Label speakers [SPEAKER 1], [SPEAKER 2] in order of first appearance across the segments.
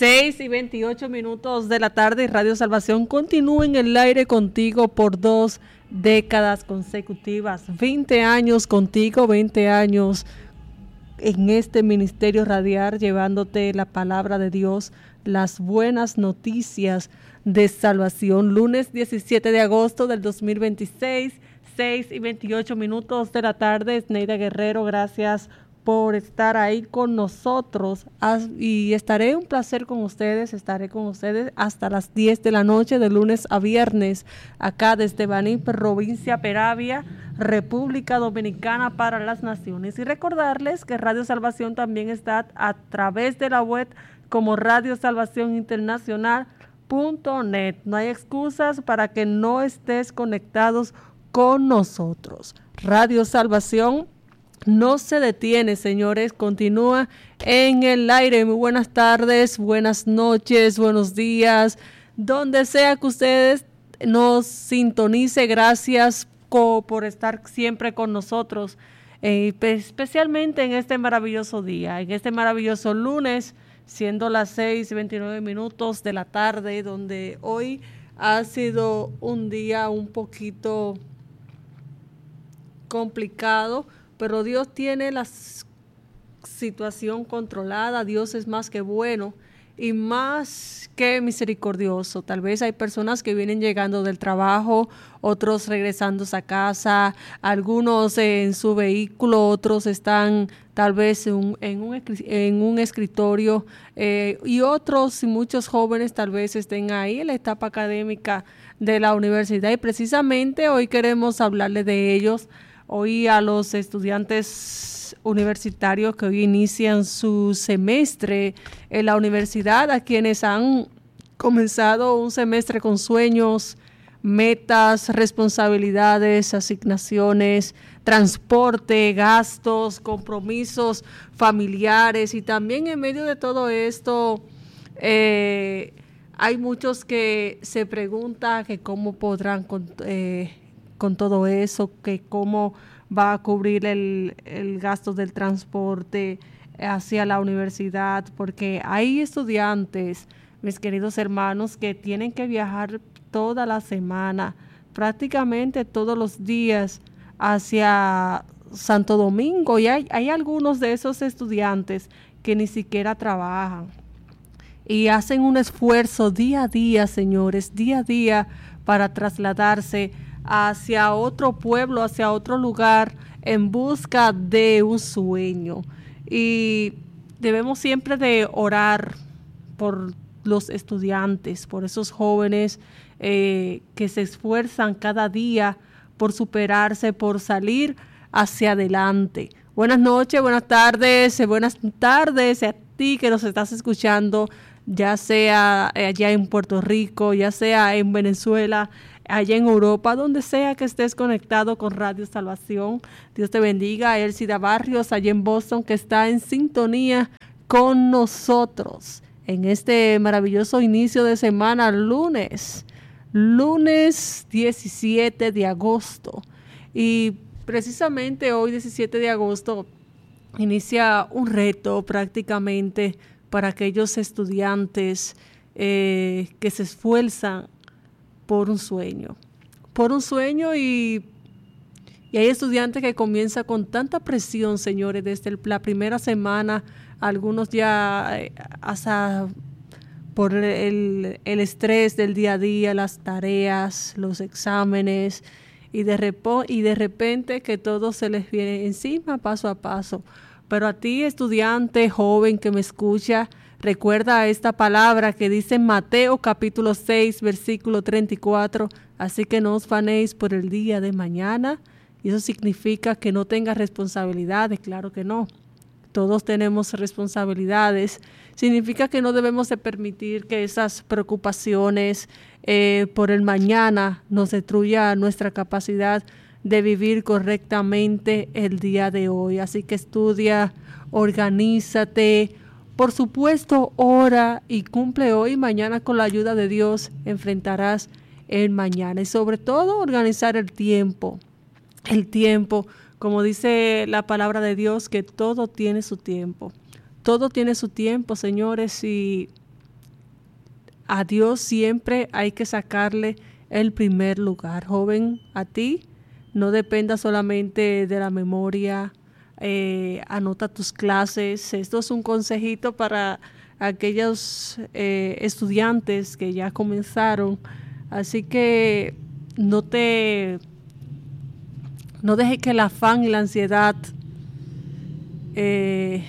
[SPEAKER 1] 6:28 de la tarde, Radio Salvación continúa en el aire contigo por 2 décadas consecutivas. 20 años contigo, 20 años en este ministerio radial, llevándote la palabra de Dios, las buenas noticias de salvación. Lunes 17 de agosto del 2026, 6:28 de la tarde. Neida Guerrero, gracias por estar ahí con nosotros, y estaré con ustedes hasta las 10 de la noche, de lunes a viernes, acá desde Baní, provincia Peravia, República Dominicana, para las naciones. Y recordarles que Radio Salvación también está a través de la web como Radio Salvación Internacional.net. No hay excusas para que no estés conectados con nosotros. Radio Salvación no se detiene, señores, continúa en el aire. Muy buenas tardes, buenas noches, buenos días, donde sea que ustedes nos sintonice. Gracias por estar siempre con nosotros, especialmente en este maravilloso día, en este maravilloso lunes, siendo las 6:29 de la tarde, donde hoy ha sido un día un poquito complicado, pero Dios tiene la situación controlada. Dios es más que bueno y más que misericordioso. Tal vez hay personas que vienen llegando del trabajo, otros regresando a casa, algunos en su vehículo, otros están tal vez en un escritorio, y otros y muchos jóvenes tal vez estén ahí en la etapa académica de la universidad, y precisamente hoy queremos hablarles de ellos. Hoy a los estudiantes universitarios que hoy inician su semestre en la universidad, a quienes han comenzado un semestre con sueños, metas, responsabilidades, asignaciones, transporte, gastos, compromisos familiares, y también en medio de todo esto hay muchos que se preguntan que cómo podrán con todo eso, que cómo va a cubrir el gasto del transporte hacia la universidad, porque hay estudiantes, mis queridos hermanos, que tienen que viajar toda la semana, prácticamente todos los días, hacia Santo Domingo, y hay algunos de esos estudiantes que ni siquiera trabajan y hacen un esfuerzo día a día, señores, día a día, para trasladarse hacia otro pueblo, hacia otro lugar, en busca de un sueño. Y debemos siempre de orar por los estudiantes, por esos jóvenes que se esfuerzan cada día por superarse, por salir hacia adelante. Buenas noches, buenas tardes a ti que nos estás escuchando, ya sea allá en Puerto Rico, ya sea en Venezuela, allá en Europa, donde sea que estés conectado con Radio Salvación. Dios te bendiga. Elcida Barrios, allá en Boston, que está en sintonía con nosotros en este maravilloso inicio de semana, lunes 17 de agosto. Y precisamente hoy, 17 de agosto, inicia un reto prácticamente para aquellos estudiantes que se esfuerzan por un sueño, y hay estudiantes que comienzan con tanta presión, señores, desde la primera semana, algunos ya hasta por el estrés del día a día, las tareas, los exámenes, y de repente que todo se les viene encima paso a paso. Pero a ti, estudiante joven que me escucha, recuerda esta palabra que dice en Mateo capítulo 6, versículo 34, así que no os fanéis por el día de mañana. Y eso significa que no tengas responsabilidades, claro que no. Todos tenemos responsabilidades. Significa que no debemos de permitir que esas preocupaciones por el mañana nos destruya nuestra capacidad de vivir correctamente el día de hoy. Así que estudia, organízate, por supuesto, ora y cumple hoy y mañana. Con la ayuda de Dios enfrentarás el mañana. Y sobre todo, organizar el tiempo. Como dice la palabra de Dios, que todo tiene su tiempo. Todo tiene su tiempo, señores, y a Dios siempre hay que sacarle el primer lugar. Joven, a ti no dependa solamente de la memoria, anota tus clases. Esto es un consejito para aquellos estudiantes que ya comenzaron. Así que no dejes que el afán y la ansiedad te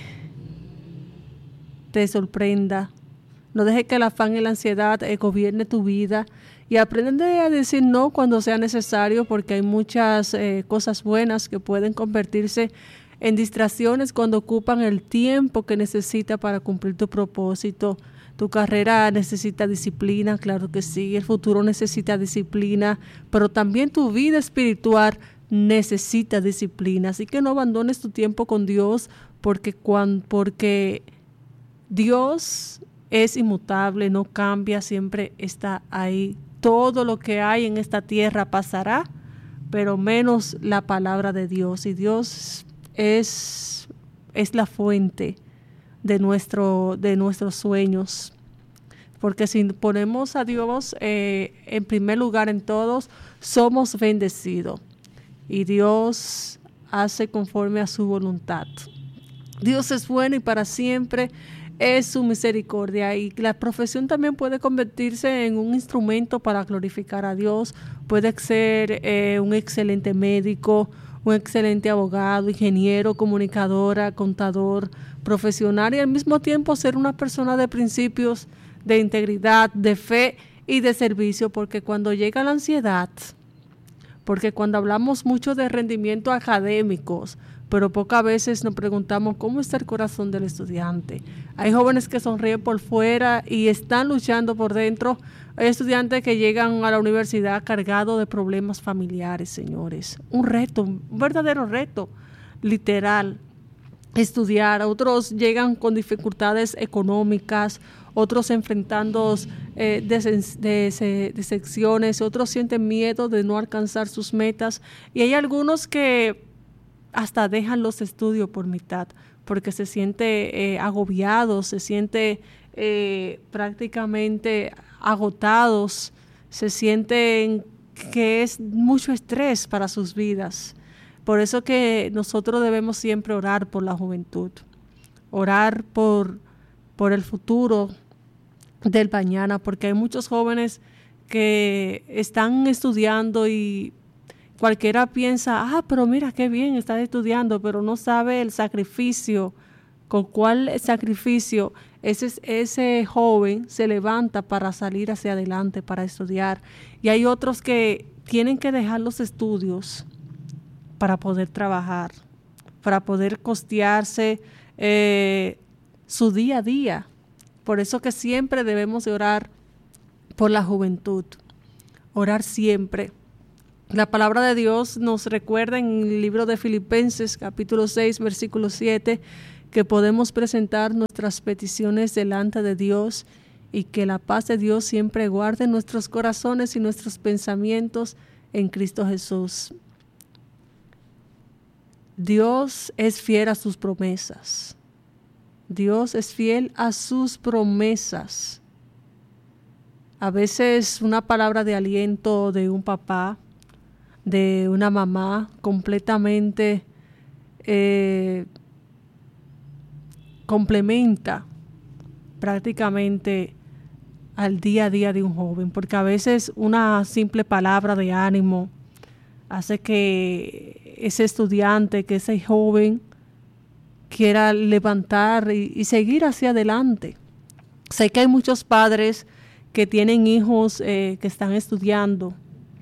[SPEAKER 1] sorprenda. No dejes que el afán y la ansiedad gobierne tu vida. Y aprende a decir no cuando sea necesario, porque hay muchas cosas buenas que pueden convertirse en distracciones cuando ocupan el tiempo que necesita para cumplir tu propósito. Tu carrera necesita disciplina, claro que sí. El futuro necesita disciplina, pero también tu vida espiritual necesita disciplina. Así que no abandones tu tiempo con Dios, porque Dios es inmutable, no cambia, siempre está ahí. Todo lo que hay en esta tierra pasará, pero menos la palabra de Dios. Y Dios es la fuente de nuestros sueños. Porque si ponemos a Dios en primer lugar en todos, somos bendecidos. Y Dios hace conforme a su voluntad. Dios es bueno y para siempre es su misericordia, y la profesión también puede convertirse en un instrumento para glorificar a Dios. Puede ser un excelente médico, un excelente abogado, ingeniero, comunicadora, contador, profesional, y al mismo tiempo ser una persona de principios, de integridad, de fe y de servicio, porque cuando llega la ansiedad, porque cuando hablamos mucho de rendimiento académicos, pero pocas veces nos preguntamos cómo está el corazón del estudiante. Hay jóvenes que sonríen por fuera y están luchando por dentro. Hay estudiantes que llegan a la universidad cargados de problemas familiares, señores. Un reto, un verdadero reto, literal, estudiar. Otros llegan con dificultades económicas, otros enfrentando decepciones, otros sienten miedo de no alcanzar sus metas. Y hay algunos que hasta dejan los estudios por mitad, porque se siente agobiados, se siente prácticamente agotados, se sienten que es mucho estrés para sus vidas. Por eso que nosotros debemos siempre orar por la juventud, orar por el futuro del mañana, porque hay muchos jóvenes que están estudiando y cualquiera piensa, pero mira qué bien, está estudiando, pero no sabe el sacrificio, con cuál sacrificio ese joven se levanta para salir hacia adelante, para estudiar. Y hay otros que tienen que dejar los estudios para poder trabajar, para poder costearse su día a día. Por eso que siempre debemos de orar por la juventud, orar siempre. La palabra de Dios nos recuerda en el libro de Filipenses, capítulo 6, versículo 7, que podemos presentar nuestras peticiones delante de Dios y que la paz de Dios siempre guarde nuestros corazones y nuestros pensamientos en Cristo Jesús. Dios es fiel a sus promesas. Dios es fiel a sus promesas. A veces una palabra de aliento de un papá, de una mamá, completamente complementa prácticamente al día a día de un joven, porque a veces una simple palabra de ánimo hace que ese estudiante, que ese joven quiera levantar y seguir hacia adelante. Sé que hay muchos padres que tienen hijos que están estudiando,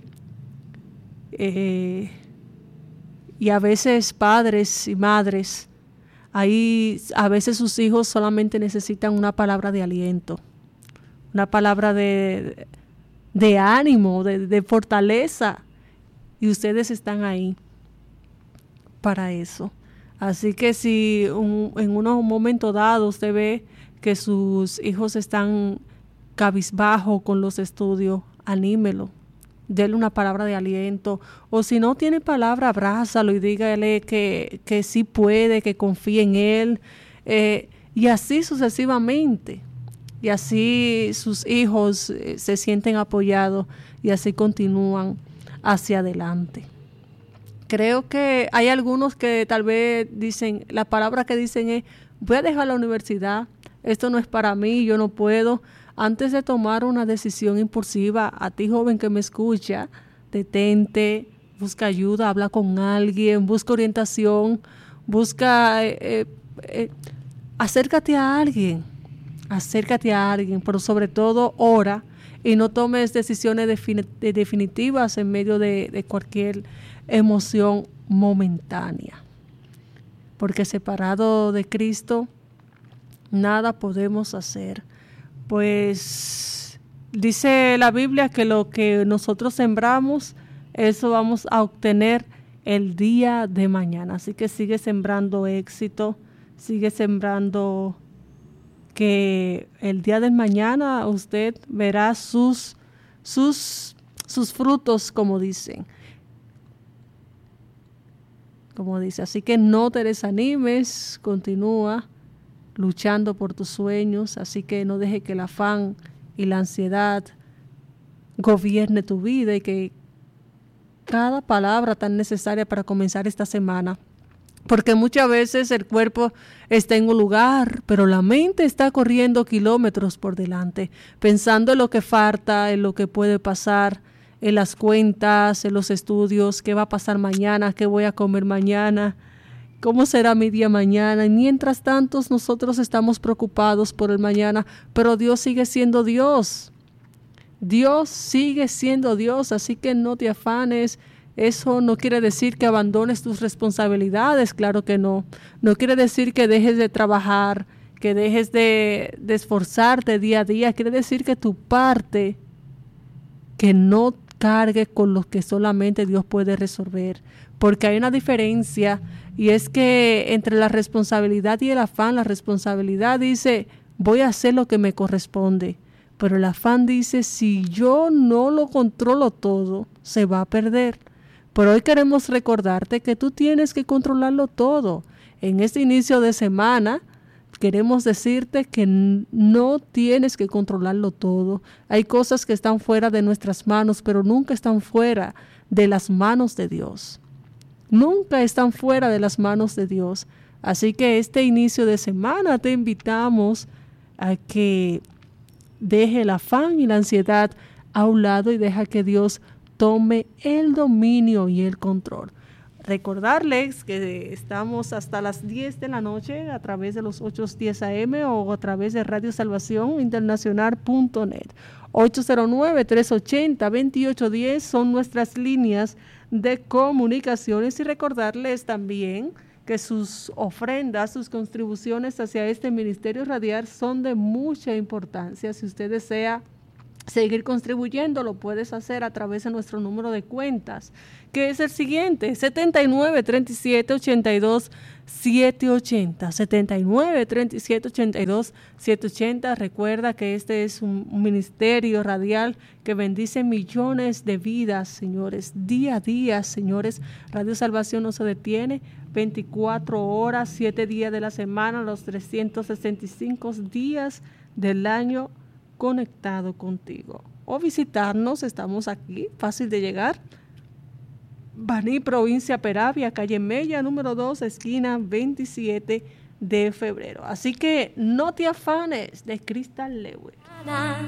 [SPEAKER 1] y a veces padres y madres, ahí a veces sus hijos solamente necesitan una palabra de aliento, una palabra de ánimo, de fortaleza, y ustedes están ahí para eso. Así que si en un momento dado usted ve que sus hijos están cabizbajo con los estudios, anímelo, déle una palabra de aliento, o si no tiene palabra, abrázalo y dígale que sí puede, que confíe en él, y así sucesivamente. y así sus hijos se sienten apoyados y así continúan hacia adelante. Creo que hay algunos que tal vez dicen, la palabra que dicen es, voy a dejar la universidad, esto no es para mí, yo no puedo. Antes de tomar una decisión impulsiva, a ti joven que me escucha, detente, busca ayuda, habla con alguien, busca orientación, busca, acércate a alguien, pero sobre todo ora y no tomes decisiones definitivas en medio de cualquier emoción momentánea. Porque separado de Cristo, nada podemos hacer. Pues dice la Biblia que lo que nosotros sembramos, eso vamos a obtener el día de mañana. Así que sigue sembrando éxito, sigue sembrando que el día de mañana usted verá sus frutos, como dice. Así que no te desanimes, continúa luchando por tus sueños, así que no deje que el afán y la ansiedad gobierne tu vida y que cada palabra tan necesaria para comenzar esta semana, porque muchas veces el cuerpo está en un lugar, pero la mente está corriendo kilómetros por delante, pensando en lo que falta, en lo que puede pasar, en las cuentas, en los estudios, qué va a pasar mañana, qué voy a comer mañana, cómo será mi día mañana. Y mientras tanto, nosotros estamos preocupados por el mañana, pero Dios sigue siendo Dios. Dios sigue siendo Dios, así que no te afanes. Eso no quiere decir que abandones tus responsabilidades, claro que no. No quiere decir que dejes de trabajar, que dejes de esforzarte día a día. Quiere decir que tu parte, que no cargue con lo que solamente Dios puede resolver. Porque hay una diferencia, y es que entre la responsabilidad y el afán, la responsabilidad dice, voy a hacer lo que me corresponde. Pero el afán dice, si yo no lo controlo todo, se va a perder. Pero hoy queremos recordarte que tú tienes que controlarlo todo. En este inicio de semana, queremos decirte que no tienes que controlarlo todo. Hay cosas que están fuera de nuestras manos, pero nunca están fuera de las manos de Dios. Nunca están fuera de las manos de Dios. Así que este inicio de semana te invitamos a que deje el afán y la ansiedad a un lado y deja que Dios tome el dominio y el control. Recordarles que estamos hasta las 10 de la noche a través de los 810 AM o a través de Radio Salvación Internacional.net. 809-380-2810 son nuestras líneas de comunicaciones, y recordarles también que sus ofrendas, sus contribuciones hacia este ministerio radial son de mucha importancia. Si usted desea seguir contribuyendo, lo puedes hacer a través de nuestro número de cuentas, que es el siguiente: 793782 780, 793782 780. Recuerda que este es un ministerio radial que bendice millones de vidas, señores, día a día, señores. Radio Salvación no se detiene, 24 horas, 7 días de la semana, los 365 días del año, conectado contigo. O visitarnos, estamos aquí, fácil de llegar. Baní, provincia Peravia, calle Mella, número 2, esquina 27 de febrero. Así que no te afanes, de Crystal Lewis.